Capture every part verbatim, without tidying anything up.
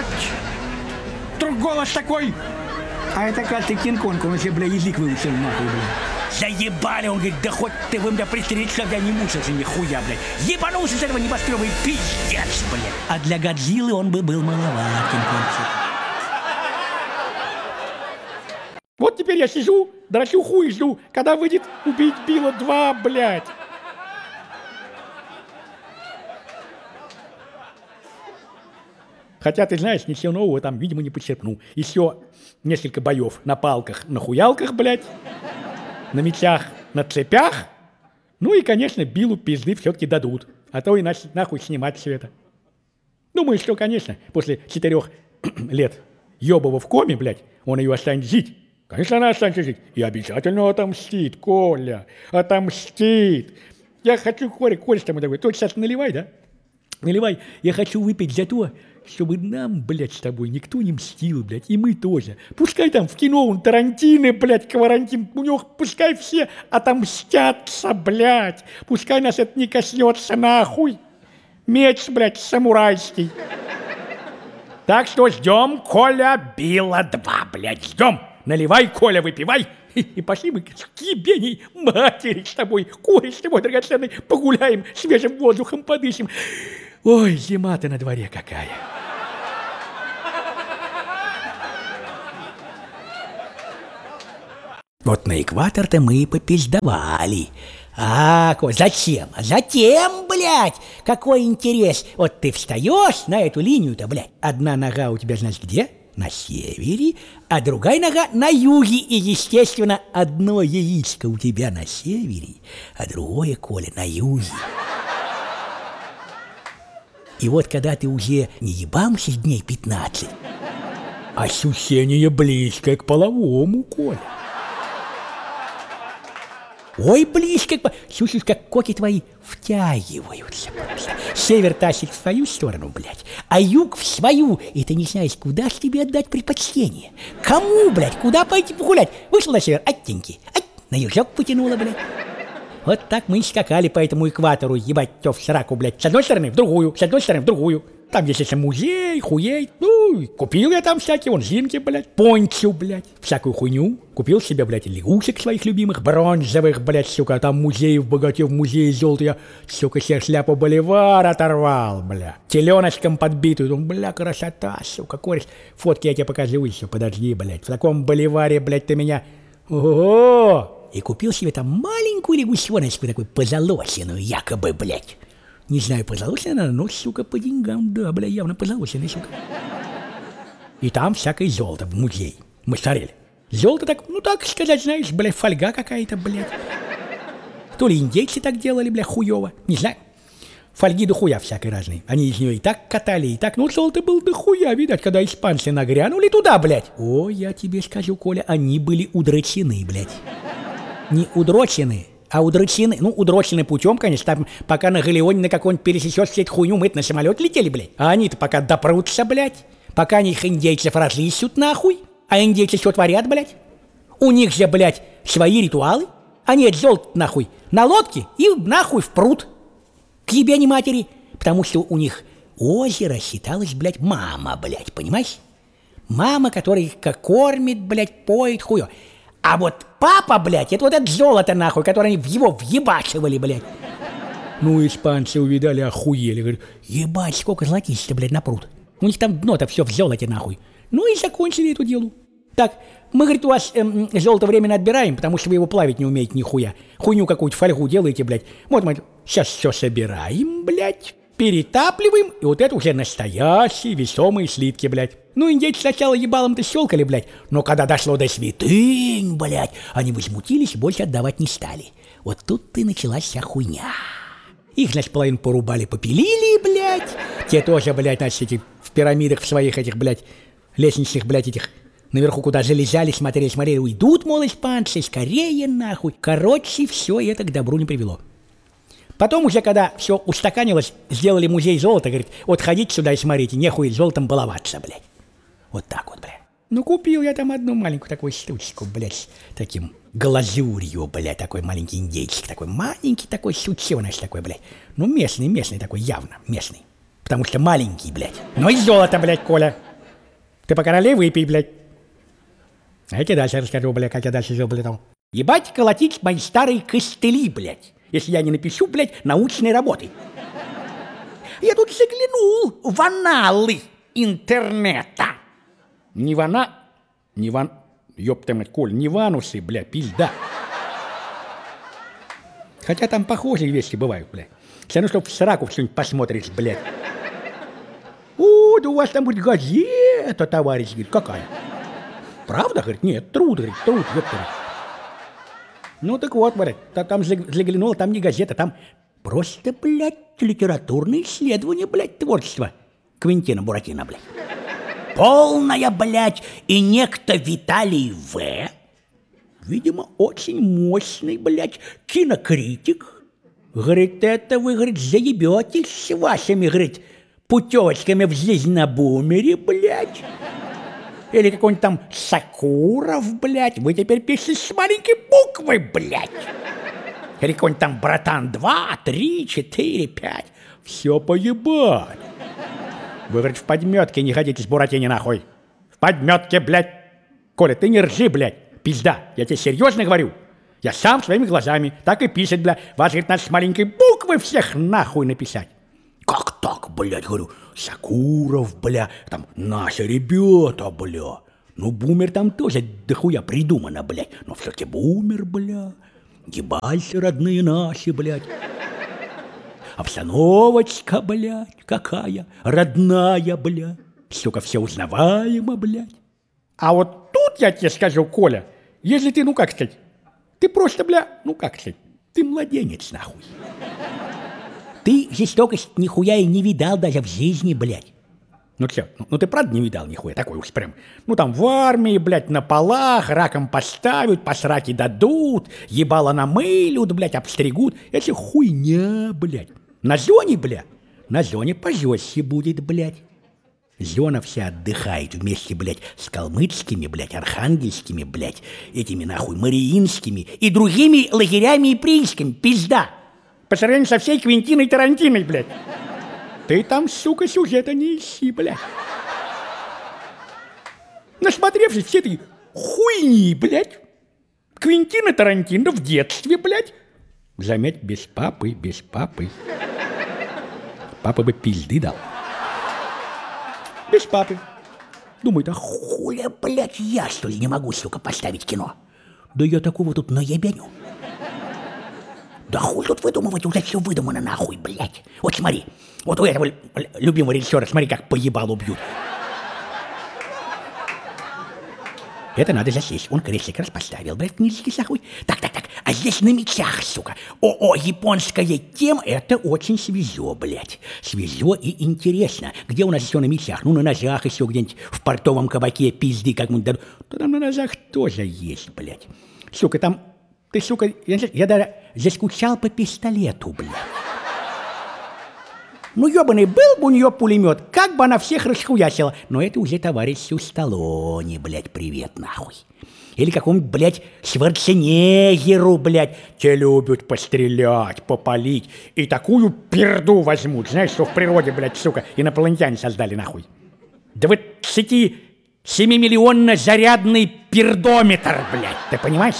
Вдруг голос такой. А это как ты Кинг-Конг, он вообще, бля, язык выучил нахуй, бля. Заебали, он говорит, да хоть ты вы меня пристрелить, чтобы я не мучился нихуя, блядь. Ебанулся с этого небоскреба и пиздец, блядь. А для Годзиллы он бы был маловат, Кинг-Конг. Вот теперь я сижу, дрочу хуй и жду, когда выйдет «Убить Билла два», блядь. Хотя, ты знаешь, ничего нового там, видимо, не почерпну. Еще несколько боев на палках, на хуялках, блядь, на мечах, на цепях. Ну и, конечно, Биллу пизды все-таки дадут. А то иначе нахуй снимать все это. Думаю, что, конечно, после четырех лет ебова в коме, блядь, он ее останется жить. Конечно, она останется жить. И обязательно отомстит, Коля. Отомстит. Я хочу, Коля, Коля, что мы такой, ты сейчас наливай, да? Наливай. Я хочу выпить за то, чтобы нам, блядь, с тобой никто не мстил, блядь, и мы тоже. Пускай там в кино он Тарантино, блядь, Кварантин, у него пускай все отомстятся, блядь. Пускай нас это не коснется, нахуй. Меч, блядь, самурайский. Так что ждем Коля Билла два, блядь, ждем. Наливай, Коля, выпивай. И, и пошли мы к ебеней матери с тобой, Коля, с тобой, драгоценный, погуляем, свежим воздухом подышим. Ой, зима-то на дворе какая. Вот на экватор-то мы и попиздовали. А, Коль, зачем? Затем, блядь, какой интерес. Вот ты встаешь на эту линию-то, блядь. Одна нога у тебя, значит, где? На севере, а другая нога на юге. И, естественно, одно яичко у тебя на севере, а другое, Коля, на юге. И вот когда ты уже не ебамся дней пятнадцать, ощущение близкое к половому, Коля. Ой, близко к... Слушай, как коки твои втягиваются просто. Север тащит в свою сторону, блядь, а юг в свою. И ты не знаешь, куда ж тебе отдать предпочтение. Кому, блядь, куда пойти погулять? Вышел на север, оттеньки, ать, на южок потянуло, блядь. Вот так мы и скакали по этому экватору, ебать, тё в сраку, блядь. С одной стороны в другую, с одной стороны в другую. Там есть еще музей, хуей. Ну, купил я там всякие, вон, зинки, блядь, пончу, блядь, всякую хуйню. Купил себе, блядь, лягушек своих любимых, бронзовых, блядь, сука, там музей в богате, в музее золота я, сука, себе шляпу Боливар оторвал, бля. Теленочком подбитую, думаю, бля, красота, сука, кореш. Фотки я тебе покажу еще, подожди, блядь. В таком Боливаре, блядь, ты меня... Ого! И купил себе там маленькую лягушоночку, такую позолоченную, якобы, блядь. Не знаю, позолоченная, но, сука, по деньгам, да, бля, явно позолоченная, сука. И там всякое золото в музее. Мы смотрели. Золото так, ну так сказать, знаешь, бля, фольга какая-то, блядь. То ли индейцы так делали, бля, хуёво, не знаю. Фольги до хуя всякой разные. Они из нее и так катали, и так. Ну, золото было до хуя, видать, когда испанцы нагрянули туда, блядь. О, я тебе скажу, Коля, они были удрочены, блядь. Не удрочены, а удрочены. Ну, удрочены путем, конечно, там, пока на Галеоне на какой-нибудь пересечешь всю эту хуйню, мы на самолет летели, блядь. А они-то пока допрутся, блядь. Пока они их индейцев разыщут, нахуй. А индейцы что творят, блядь? У них же, блядь, свои ритуалы. Они это золото, нахуй, на лодке и нахуй в пруд. К ебени матери. Потому что у них озеро считалось, блядь, мама, блядь, понимаешь? Мама, которая их как кормит, блядь, поет, хуё. А вот папа, блядь, это вот это золото, нахуй, которое они в его въебачивали, блядь. Ну, испанцы увидали, охуели. Говорят, ебать, сколько золотища, блядь, на пруд. У них там дно-то все в золоте, нахуй. Ну и закончили эту делу. Так, мы, говорит, у вас эм, золото временно отбираем, потому что вы его плавить не умеете нихуя. Хуйню какую-то, фольгу делаете, блядь. Вот мы сейчас все собираем, блядь, перетапливаем, и вот это уже настоящие весомые слитки, блядь. Ну, индейцы сначала ебалом-то щелкали, блядь, но когда дошло до святынь, блядь, они возмутились и больше отдавать не стали. Вот тут-то и началась вся хуйня. Их, значит, половину порубали, попилили, блядь. Те тоже, блядь, значит, эти в пирамидах в своих этих, блядь, лестничных, блядь, этих... Наверху куда залезали, смотрели, смотрели, уйдут, мол, испанцы, скорее нахуй. Короче, все это к добру не привело. Потом уже, когда все устаканилось, сделали музей золота, говорит, вот ходите сюда и смотрите, нехуй золотом баловаться, блядь. Вот так вот, блядь. Ну, купил я там одну маленькую такую штучку, блядь, с таким глазурью, блядь, такой маленький индейчик, такой маленький такой, сучёныш такой, блядь. Ну, местный, местный такой, явно местный. Потому что маленький, блядь. Ну и золото, блядь, Коля. Ты по короле выпей, блядь. А я тебе дальше расскажу, блядь, как я дальше жил, блядь. Ебать колотить мои старые костыли, блядь, если я не напишу, блядь, научной работы. Я тут заглянул в аналы интернета. Не вана, не ван, ёпта мать, Коль, не ванусы, бля, пизда. Хотя там похожие вещи бывают, бля. Все равно, что в сраку что-нибудь посмотришь, блядь. О, да у вас там, говорит, газета, товарищ, говорит, какая? Правда, говорит, нет, труд, говорит, труд, ёпта. Ну так вот, блядь, там заглянул, там не газета, там просто, блядь, литературное исследование, блядь, творчества Квентина Буратино, блядь. Полная, блядь, и некто Виталий В., видимо, очень мощный, блядь, кинокритик. Говорит, это вы, говорит, заебетесь с вашими, говорит, путевочками в жизнь на бумере, блядь. Или какой-нибудь там Сакуров, блядь. Вы теперь пишете с маленькой буквы, блядь. Или какой-нибудь там Братан два, три, четыре, пять. Все поебать. Вы, говорит, в подметке не ходите с Буратино, нахуй. В подметке, блядь. Коля, ты не ржи, блядь. Пизда. Я тебе серьезно говорю. Я сам своими глазами так и пишет, блядь. Вас, говорит, надо с маленькой буквы всех нахуй написать. Как так, блядь, говорю, Сакуров, бля, там наши ребята, бля. Ну, бумер там тоже дохуя придумано, блядь. Но все-таки бумер, бля. Ебальцы родные наши, блядь. Обстановочка, блядь, какая родная, блядь. Сука, все узнаваемо, блядь. А вот тут я тебе скажу, Коля, если ты, ну как сказать, ты просто, бля, ну как сказать, ты младенец, нахуй. Ты жестокость нихуя и не видал даже в жизни, блядь. Ну чё, ну, ну ты правда не видал нихуя, такой уж прям. Ну там в армии, блядь, на полах, раком поставят, по сраке дадут, ебало намылют, блядь, обстригут. Это хуйня, блядь. На зоне, бля, на зоне пожестче будет, блядь. Зона вся отдыхает вместе, блядь, с калмыцкими, блядь, архангельскими, блядь, этими нахуй мариинскими и другими лагерями и приисками, пизда. По сравнению со всей Квентиной Тарантиной, блядь. Ты там, сука, сюжета не ищи, блядь. Насмотревшись все этой хуйни, блядь. Квентина Тарантино в детстве, блядь. Заметь, без папы, без папы. Папа бы пизды дал. Без папы. Думает, а хуля, блядь, я, что ли, не могу, сука, поставить кино? Да я такого тут наебеню. Да хуй тут выдумывать, уже все выдумано нахуй, блядь. Вот смотри, вот у этого любимого режиссера, смотри, как поебал убьют. Это надо засесть. Он крестик раз поставил, блядь, книжки нахуй. Так, так, так, а здесь на мечах, сука. О-о, японская тема, это очень свежо, блядь. Свежо и интересно. Где у нас все на мечах? Ну, на ножах еще где-нибудь в портовом кабаке пизды как-нибудь дадут. Да там на ножах тоже есть, блядь. Сука, там... Ты, сука, я, я даже заскучал по пистолету, блядь. Ну, ебаный, был бы у нее пулемет, как бы она всех расхуячила. Но это уже товарищу Сталлоне, блядь, привет, нахуй. Или какому-нибудь, блядь, Шварценеггеру, блядь. Те любят пострелять, попалить. И такую перду возьмут, знаешь, что в природе, блядь, сука, инопланетяне создали, нахуй. двадцатисемимиллионно зарядный пердометр, блядь, ты понимаешь?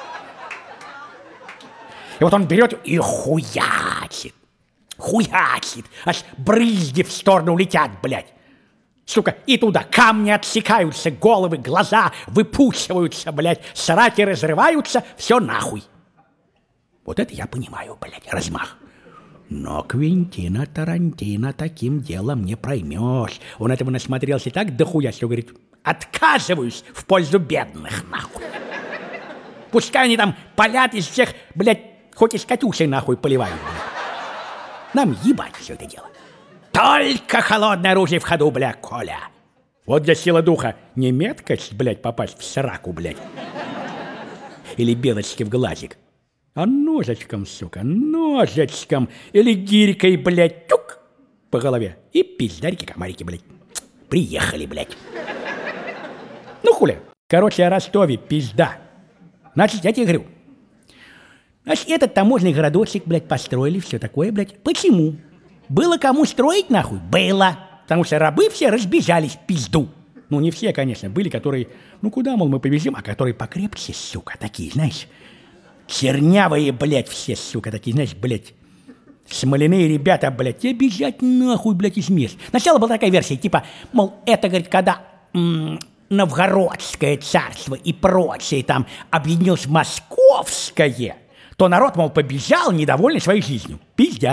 И вот он берет и хуячит, хуячит, аж брызги в сторону летят, блядь. Сука, и туда камни отсекаются, головы, глаза выпучиваются, блядь, сраки разрываются, все нахуй. Вот это я понимаю, блядь, размах. Но Квентина Тарантино таким делом не проймешь. Он этого насмотрелся так дохуя, что говорит, отказываюсь в пользу бедных, нахуй. Пускай они там палят из всех, блядь, хоть из Катюши нахуй поливают, блядь. Нам ебать все это дело. Только холодное оружие в ходу, бля, Коля. Вот для силы духа не меткость, блядь, попасть в сраку, блядь. Или белочки в глазик. А ножичком, сука, ножичком. Или гирькой, блядь, тюк по голове. И пиздарики-комарики, блядь. Приехали, блядь. Ну, хуля. Короче, о Ростове пизда. Значит, я тебе говорю. Значит, этот таможенный городочек, блядь, построили, все такое, блядь. Почему? Было кому строить, нахуй? Было. Потому что рабы все разбежались в пизду. Ну, не все, конечно, были, которые, ну, куда, мол, мы побежим, а которые покрепче, сука, такие, знаешь, чернявые, блядь, все, сука, такие, знаешь, блядь, смоляные ребята, блядь, тебе бежать нахуй, блядь, из мест. Сначала была такая версия, типа, мол, это, говорит, когда м- Новгородское царство и прочее там объединилось в Московское, то народ, мол, побежал, недовольный своей жизнью. Пиздят.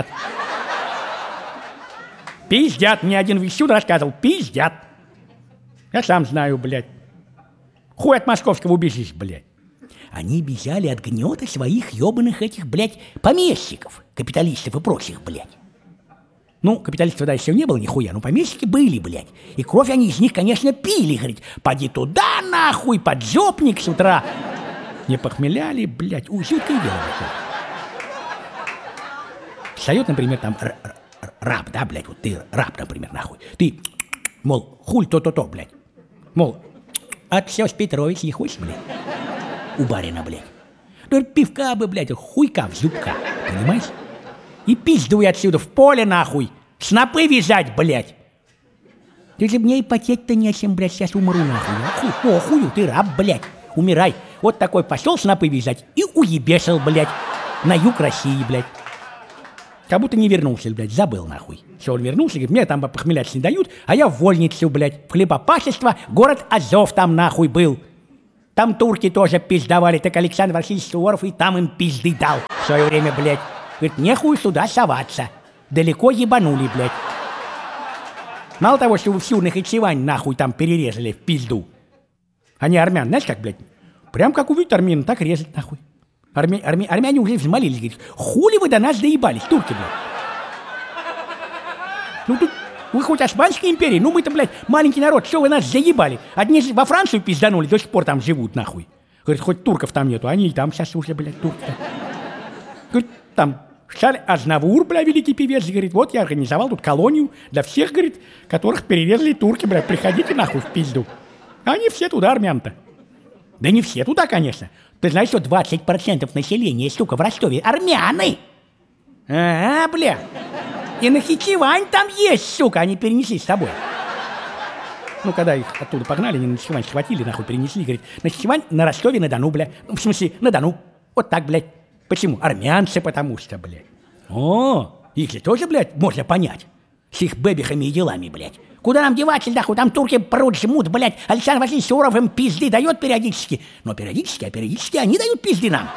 Пиздят, мне один вещун рассказывал, пиздят. Я сам знаю, блядь. Хуй от московского убежишь, блядь. Они бежали от гнета своих ебаных этих, блядь, помещиков, капиталистов и прочих, блядь. Ну, капиталистов тогда еще не было нихуя, но помещики были, блядь. И кровь они из них, конечно, пили, говорит, поди туда, нахуй, поджопник с утра. Не похмеляли, блядь, у, жуткое дело такое. Встает, например, там раб, да, блядь, вот ты раб, например, нахуй. Ты, мол, хуль то-то-то, блядь. Мол, отсёс Петрович не хочешь, блядь? У барина, блядь. Ну, пивка бы, блядь, хуйка в зубка, понимаешь? И пиздуй отсюда, в поле, нахуй. Снопы вязать, блядь. Ты же мне и потеть-то нечем, блядь, сейчас умру, нахуй. Нахуй, похую, ты раб, блядь, умирай. Вот такой пошел снопы вязать и уебешил, блядь, на юг России, блядь. Как будто не вернулся, блядь, забыл, нахуй. Все, он вернулся, говорит, мне там похмелять не дают, а я в вольницу, блядь, в хлебопашество, город Азов там, нахуй, был. Там турки тоже пиздовали, так Александр Васильевич Суворов и там им пизды дал в свое время, блядь. Говорит, нехуй сюда соваться. Далеко ебанули, блядь. Мало того, что вы всю Нахичевань, нахуй, там перерезали в пизду. Они армян, знаешь как, блядь? Прям как увидят армян, так резать, нахуй. Армя... Армя... Армяне уже взмолились, говорит, хули вы до нас доебались, турки, блядь. Ну тут вы хоть Османской империи, ну мы-то, блядь, маленький народ, что вы нас заебали? Одни во Францию пизданули, до сих пор там живут, нахуй. Говорит, хоть турков там нету, они и там сейчас уже, блядь, турки-то. Говорит, там Шарль Азнавур, блядь, великий певец, говорит, вот я организовал тут колонию для всех, говорит, которых перерезали турки, блядь, приходите нахуй в пизду. Они все туда, армян-то. Да не все туда, конечно. Ты знаешь, что двадцать процентов населения, сука, в Ростове армяне? А, бля. И Нахичевань там есть, сука, они перенесли с собой. Ну, когда их оттуда погнали, они Нахичевань схватили, нахуй, перенесли, говорит, Нахичевань на Ростове-на-Дону, бля. Ну, в смысле, на Дону. Вот так, блядь. Почему? Армянцы, потому что, блядь. О, их же тоже, блядь, можно понять. С их бэбихами и делами, блядь. Куда нам деваться, нахуй, там турки пруд жмут, блядь. Александр Васильевич Суворов им пизды дает периодически. Но периодически, а периодически они дают пизды нам.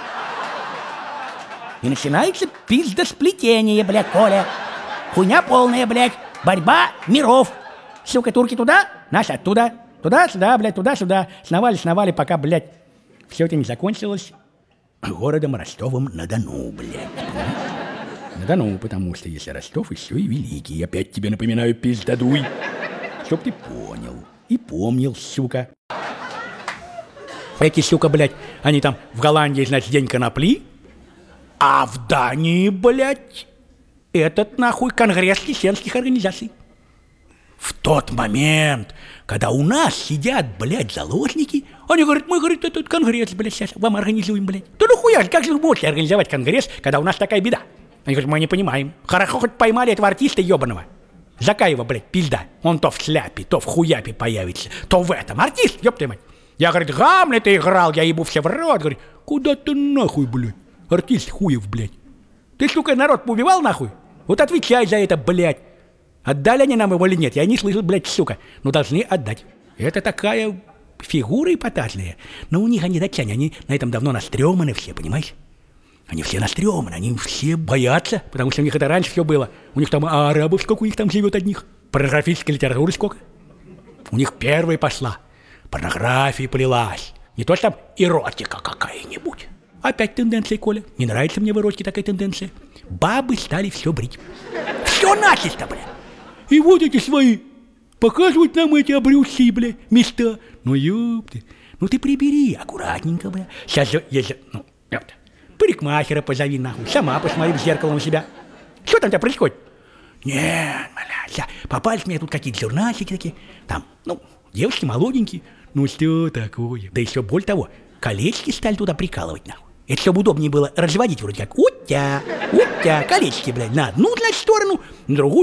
И начинается пиздосплетение, блядь, Коля. Хуйня полная, блядь. Борьба миров. Сука, турки туда, наши оттуда. Туда-сюда, блядь, туда-сюда. Сновали-сновали, пока, блядь, все это не закончилось городом Ростовом-на-Дону, блядь. На-Дону, потому что если Ростов еще и великий. Опять тебе напоминаю, пиздадуй. Чтоб ты понял и помнил, сука. Эти, сука, блядь, они там в Голландии, значит, день конопли, а в Дании, блядь, этот, нахуй, конгресс христианских организаций. В тот момент, когда у нас сидят, блядь, заложники, они говорят, мы, говорит, этот конгресс, блядь, сейчас вам организуем, блядь. Да ну хуя же, как же вы можете организовать конгресс, когда у нас такая беда? Они говорят, мы не понимаем. Хорошо, хоть поймали этого артиста ебаного. Закаева, блядь, пизда. Он то в шляпе, то в хуяпе появится, то в этом. Артист, ёб твою мать. Я, говорит, Гамлета играл, я ебу все в рот. Говорит, куда ты нахуй, блядь? Артист хуев, блядь. Ты, сука, народ поубивал, нахуй? Вот отвечай за это, блядь. Отдали они нам его или нет? Я не слышал, блядь, сука. Но должны отдать. Это такая фигура эпатажная. Но у них они датчане, они на этом давно настрёманы все, понимаешь? Они все настрёманы, они все боятся, потому что у них это раньше все было. У них там а арабов сколько у них там живет одних. Порнографической литературы сколько. У них первая пошла. Порнография полилась. Не то что там эротика какая-нибудь. Опять тенденция, Коля. Не нравится мне в эротике такая тенденция. Бабы стали все брить. Все начисто, бля. И вот эти свои показывают нам эти обрюзшие, бля, места. Ну, ёпты. Ну, ты прибери аккуратненько, бля. Сейчас же, если, ну, ёпта. Парикмахера позови, нахуй. Сама посмотри в зеркало на себя. Что там у тебя происходит? Нет, бля, попались мне тут какие-то журнальчики такие. Там, ну, девушки молоденькие. Ну, что такое? Да еще более того, колечки стали туда прикалывать, нахуй. Это чтобы удобнее было разводить вроде как. Утя, утя, колечки, блядь, на одну, значит, сторону, на другую.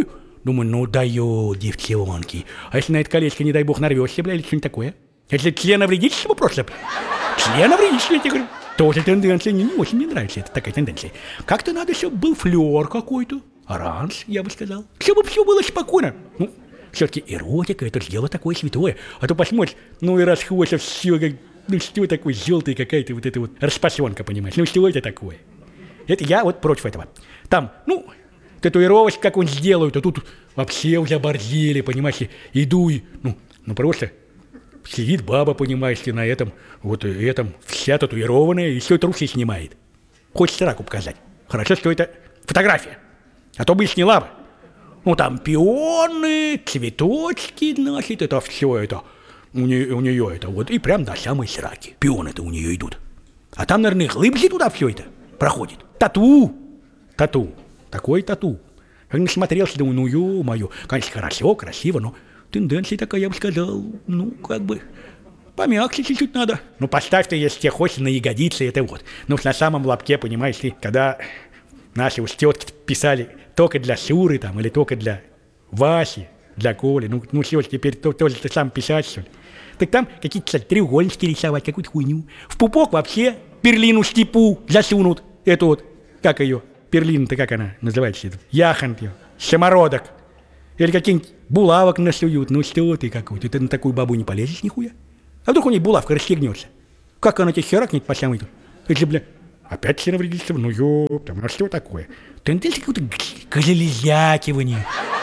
Думаю, ну дают девчонки. А если на это колечко, не дай бог, нарвешься, бля, или что-нибудь такое? Если членовредительство просто, бля. Членовредительство, я тебе говорю. Тоже тенденция, не, не очень мне нравится это, такая тенденция. Как-то надо, чтобы был флёр какой-то. Оранж, я бы сказал. Чтобы все было спокойно. Ну, все-таки эротика, это же дело такое святое. А то посмотришь, ну и расходится все, как, ну что такое, желтая какая-то вот эта вот распасенка, понимаешь? Ну что это такое? Это я вот против этого. Там, ну, татуировочку как-нибудь сделают, а тут вообще уже оборзели, понимаешь, иду и, ну, ну просто сидит баба, понимаешь, и на этом, вот этом, вся татуированная, и все трусы снимает. Хочется раку показать. Хорошо, что это фотография. А то бы и сняла бы. Ну, там пионы, цветочки, значит, это все это. У нее, у нее это вот. И прям до самой сраки. Пионы-то у нее идут. А там, наверное, глыбже туда все это проходит. Тату. Тату. Такой тату. Как насмотрелся, думаю, ну, ё-моё. Конечно, хорошо, красиво, но тенденция такая, я бы сказал, ну, как бы помягче чуть-чуть надо. Ну, поставь ты, если тебе хочешь, на ягодицы, это вот. Ну, на самом лобке, понимаешь ли, когда наши уж тетки писали только для Шуры там, или только для Васи, для Коли. Ну, ну все, теперь то, тоже ты сам писать, что ли. Так там какие-то, кстати, треугольнички рисовать, какую-то хуйню. В пупок вообще перлину степу засунут. Эту вот, как ее, перлина-то как она называется? Яхонт ее, самородок. Или какие-нибудь булавок насуют. Ну что ты какой-то, ты на такую бабу не полезешь нихуя. А вдруг у ней булавка расстегнется? Как она тебе херакнет по самой? Это, бля, опять членовредительство, ну ёпта, ну что такое? Тенденция какое-то к железякиванию.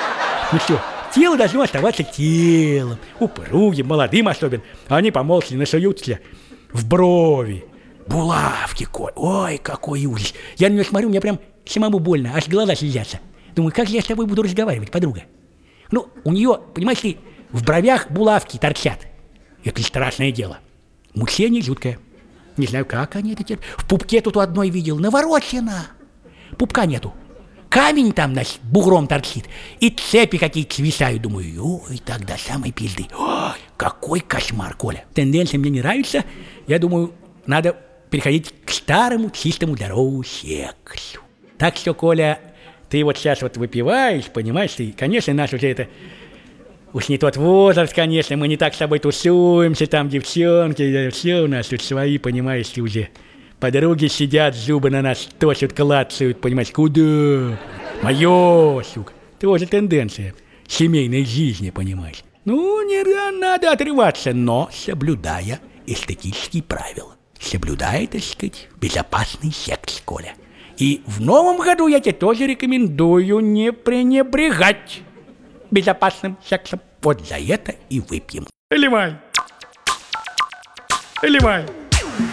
Ну что, тело должно оставаться телом, упругим, молодым особенно. А они по молча насуются в брови. Булавки, коль, ой, какой ужас. Я на нее смотрю, мне прям самому больно, аж глаза слезятся. Думаю, как же я с тобой буду разговаривать, подруга? Ну, у нее, понимаешь ли, в бровях булавки торчат. Это страшное дело. Мучение жуткое. Не знаю, как они это терпят. В пупке тут у одной видел, наворочено. Пупка нету. Камень там, значит, бугром торчит. И цепи какие-то свисают. Думаю, ой, так до самой пизды. Ой, какой кошмар, Коля. Тенденция мне не нравится. Я думаю, надо переходить к старому, чистому, здоровому сексу. Так что, Коля, ты вот сейчас вот выпиваешь, понимаешь, и, конечно, наш уже это... Уж не тот возраст, конечно, мы не так с тобой тусуемся, там девчонки, все у нас тут свои, понимаешь, уже подруги сидят, зубы на нас точат, клацают, понимаешь, куда? Мое, сука, тоже тенденция семейной жизни, понимаешь. Ну, не надо отрываться, но соблюдая эстетические правила, соблюдая, так сказать, безопасный секс, Коля. И в новом году я тебе тоже рекомендую не пренебрегать безопасным сексом. Вот за это и выпьем. Эливай! Эливай!